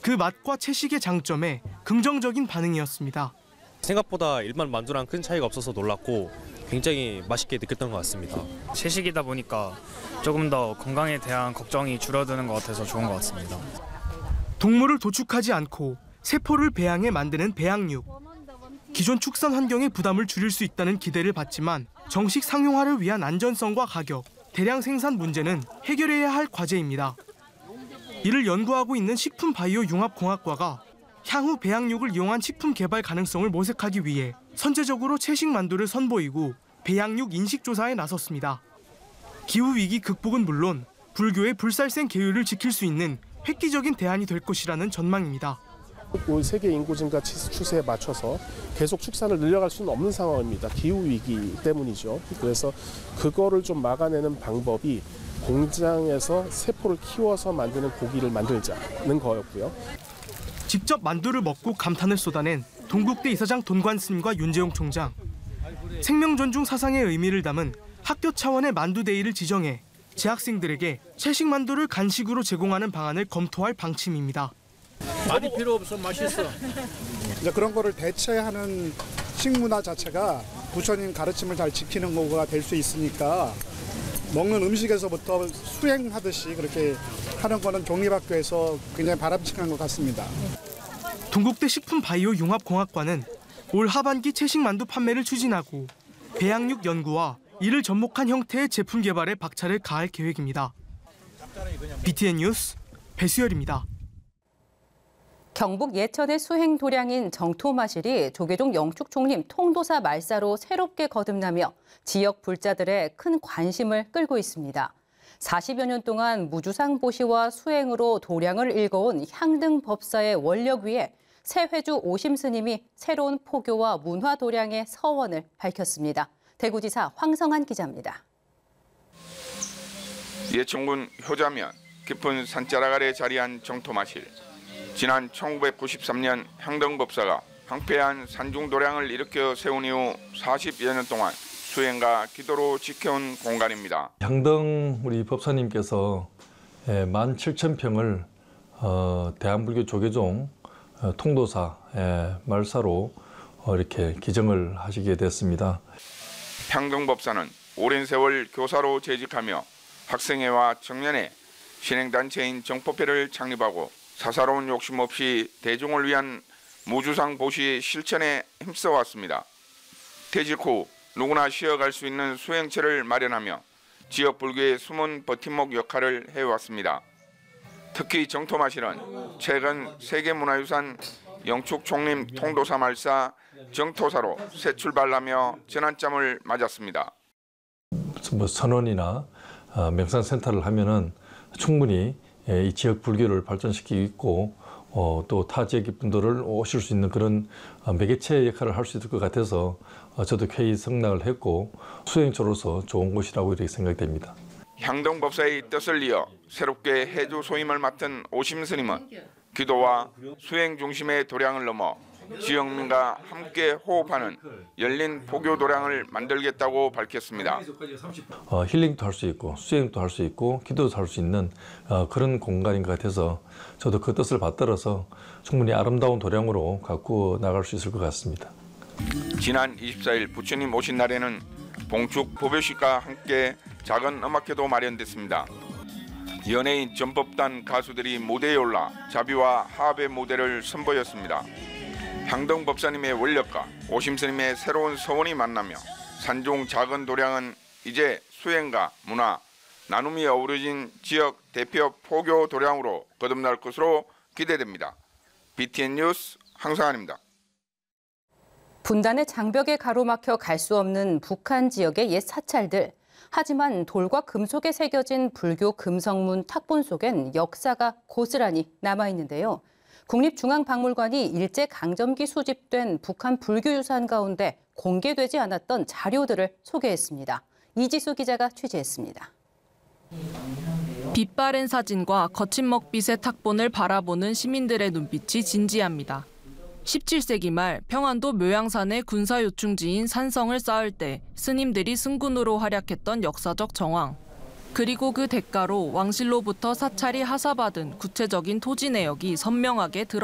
그 맛과 채식의 장점에 긍정적인 반응이었습니다. 생각보다 일반 만두랑 큰 차이가 없어서 놀랐고 굉장히 맛있게 느꼈던 것 같습니다. 채식이다 보니까 조금 더 건강에 대한 걱정이 줄어드는 것 같아서 좋은 것 같습니다. 동물을 도축하지 않고 세포를 배양해 만드는 배양육. 기존 축산 환경의 부담을 줄일 수 있다는 기대를 받지만 정식 상용화를 위한 안전성과 가격, 대량 생산 문제는 해결해야 할 과제입니다. 이를 연구하고 있는 식품바이오융합공학과가 향후 배양육을 이용한 식품 개발 가능성을 모색하기 위해 선제적으로 채식 만두를 선보이고 배양육 인식 조사에 나섰습니다. 기후 위기 극복은 물론 불교의 불살생 계율을 지킬 수 있는 획기적인 대안이 될 것이라는 전망입니다. 세계 인구 증가 추세에 맞춰서 계속 축산을 늘려갈 수는 없는 상황입니다. 기후 위기 때문이죠. 그래서 그거를 좀 막아내는 방법이 공장에서 세포를 키워서 만드는 고기를 만들자는 거였고요. 직접 만두를 먹고 감탄을 쏟아낸 동국대 이사장 돈관 스님과 윤재용 총장. 생명 존중 사상의 의미를 담은 학교 차원의 만두데이를 지정해 재학생들에게 채식 만두를 간식으로 제공하는 방안을 검토할 방침입니다. 많이 필요 없어 맛있어. 이제 그런 거를 대체하는 식문화 자체가 부처님 가르침을 잘 지키는 거가 될 수 있으니까 먹는 음식에서부터 수행하듯이 그렇게 하는 거는 종립학교에서 굉장히 바람직한 것 같습니다. 동국대 식품바이오융합공학과는 올 하반기 채식 만두 판매를 추진하고 배양육 연구와 이를 접목한 형태의 제품 개발에 박차를 가할 계획입니다. BTN 뉴스 배수열입니다. 경북 예천의 수행 도량인 정토마실이 조계종 영축총림 통도사 말사로 새롭게 거듭나며 지역 불자들의 큰 관심을 끌고 있습니다. 40여 년 동안 무주상 보시와 수행으로 도량을 일궈온 향등법사의 원력 위에 새 회주 오심 스님이 새로운 포교와 문화 도량의 서원을 밝혔습니다. 대구지사 황성한 기자입니다. 예천군 효자면 깊은 산자락 아래 자리한 정토마실. 지난 1993년 향등법사가 황폐한 산중도량을 일으켜 세운 이후 40여 년 동안 수행과 기도로 지켜온 공간입니다. 향등 우리 법사님께서 17,000평을 대한불교 조계종 통도사 말사로 이렇게 기정을 하시게 됐습니다. 향등법사는 오랜 세월 교사로 재직하며 학생회와 청년회, 신행단체인 정법회를 창립하고 사사로운 욕심 없이 대중을 위한 무주상 보시 실천에 힘써왔습니다. 퇴직 후 누구나 쉬어갈 수 있는 수행처를 마련하며 지역 불교의 숨은 버팀목 역할을 해왔습니다. 특히 정토마실은 최근 세계문화유산 영축총림 통도사 말사 정토사로 새 출발하며 전환점을 맞았습니다. 선원이나 명상센터를 하면은 충분히 이 지역 불교를 발전시키고 있고 또 타 지역 분들을 오실 수 있는 그런 매개체 역할을 할 수 있을 것 같아서 저도 쾌히 승낙을 했고 수행처로서 좋은 곳이라고 이렇게 생각됩니다. 향등법사의 뜻을 이어 새롭게 해주 소임을 맡은 오심 스님은 기도와 수행 중심의 도량을 넘어 지역민과 함께 호흡하는 열린 포교 도량을 만들겠다고 밝혔습니다. 힐링도 할 수 있고 수행도 할 수 있고 기도도 할 수 있는 그런 공간인 것 같아서 저도 그 뜻을 받들어서 충분히 아름다운 도량으로 갖고 나갈 수 있을 것 같습니다. 지난 24일 부처님 오신 날에는 봉축 법요식과 함께 작은 음악회도 마련됐습니다. 연예인 전법단 가수들이 무대에 올라 자비와 화합의 무대를 선보였습니다. 향등 법사님의 원력과 오심 스님의 새로운 서원이 만나며 산중 작은 도량은 이제 수행과 문화, 나눔이 어우러진 지역 대표 포교 도량으로 거듭날 것으로 기대됩니다. BTN 뉴스 황성한입니다. 분단의 장벽에 가로막혀 갈 수 없는 북한 지역의 옛 사찰들. 하지만 돌과 금속에 새겨진 불교 금성문 탁본 속엔 역사가 고스란히 남아있는데요. 국립중앙박물관이 일제강점기 수집된 북한 불교유산 가운데 공개되지 않았던 자료들을 소개했습니다. 이지수 기자가 취재했습니다. 빛바랜 사진과 거친 먹빛의 탁본을 바라보는 시민들의 눈빛이 진지합니다. 17세기 말 평안도 묘양산의 군사요충지인 산성을 쌓을 때 스님들이 승군으로 활약했던 역사적 정황. 그리고 그 대가로 왕실로부터 사찰이 하사받은 구체적인 토지 내역이 선명하게 드러났습니다.